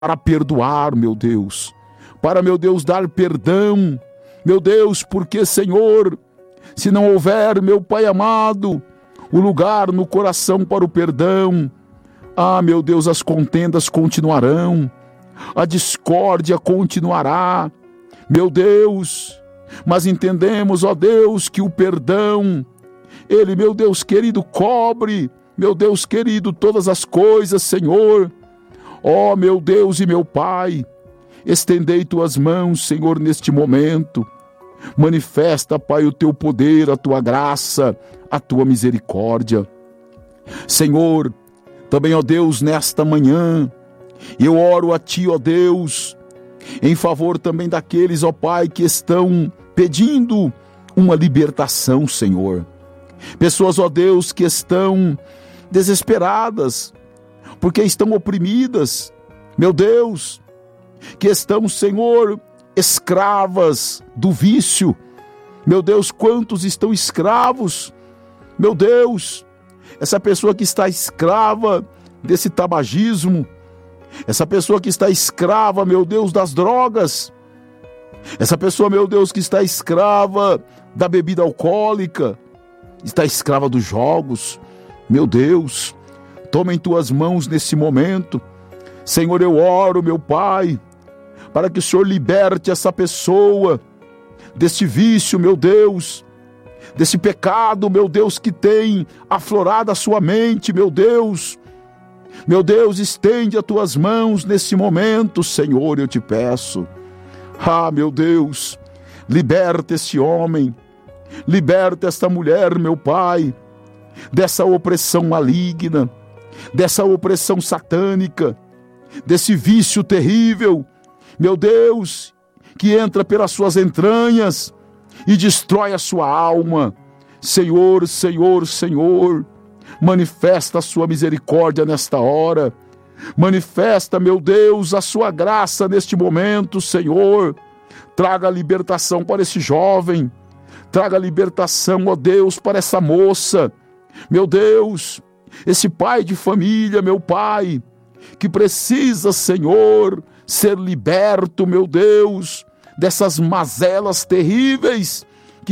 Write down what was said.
para perdoar, meu Deus, para, meu Deus, dar perdão, meu Deus, porque, Senhor, se não houver, meu Pai amado, o lugar no coração para o perdão, meu Deus, as contendas continuarão, a discórdia continuará, meu Deus, mas entendemos, ó Deus, que o perdão, ele, meu Deus querido, cobre, meu Deus querido, todas as coisas, Senhor. Ó meu Deus e meu Pai, estendei tuas mãos, Senhor, neste momento. Manifesta, Pai, o teu poder, a tua graça, a tua misericórdia. Senhor, também, ó Deus, nesta manhã, eu oro a Ti, ó Deus, em favor também daqueles, ó Pai, que estão pedindo uma libertação, Senhor. Pessoas, ó Deus, que estão desesperadas, porque estão oprimidas, meu Deus, que estão, Senhor, escravas do vício. Meu Deus, quantos estão escravos? Meu Deus, essa pessoa que está escrava desse tabagismo, essa pessoa que está escrava, meu Deus, das drogas, essa pessoa, meu Deus, que está escrava da bebida alcoólica, está escrava dos jogos, meu Deus, toma em tuas mãos nesse momento. Senhor, eu oro, meu Pai, para que o Senhor liberte essa pessoa desse vício, meu Deus, desse pecado, meu Deus, que tem aflorado a sua mente, meu Deus. Meu Deus, estende as tuas mãos nesse momento, Senhor, eu te peço. Meu Deus, liberta esse homem, liberta esta mulher, meu Pai, dessa opressão maligna, dessa opressão satânica, desse vício terrível, meu Deus, que entra pelas suas entranhas e destrói a sua alma. Senhor, Senhor, Senhor, manifesta a sua misericórdia nesta hora, manifesta, meu Deus, a sua graça neste momento, Senhor. Traga a libertação para esse jovem, traga a libertação, ó Deus, para essa moça, meu Deus, esse pai de família, meu Pai, que precisa, Senhor, ser liberto, meu Deus, dessas mazelas terríveis